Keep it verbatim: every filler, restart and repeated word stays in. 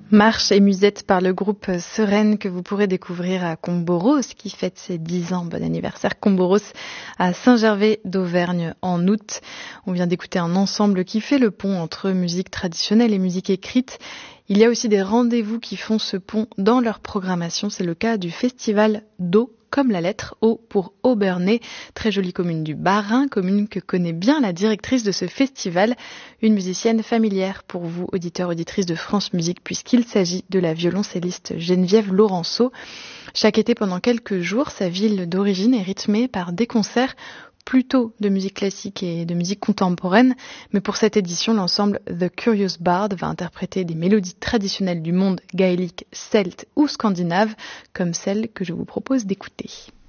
Marche et musette par le groupe Sereine que vous pourrez découvrir à Comboros qui fête ses dix ans. Bon anniversaire Comboros à Saint-Gervais d'Auvergne en août. On vient d'écouter un ensemble qui fait le pont entre musique traditionnelle et musique écrite. Il y a aussi des rendez-vous qui font ce pont dans leur programmation. C'est le cas du festival d'eau comme la lettre O pour Obernai, très jolie commune du Bas-Rhin, commune que connaît bien la directrice de ce festival, une musicienne familière pour vous, auditeurs, auditrices de France Musique, puisqu'il s'agit de la violoncelliste Geneviève Laurenceau. Chaque été, pendant quelques jours, sa ville d'origine est rythmée par des concerts plutôt de musique classique et de musique contemporaine, mais pour cette édition, l'ensemble The Curious Bard va interpréter des mélodies traditionnelles du monde gaélique, celte ou scandinave, comme celle que je vous propose d'écouter.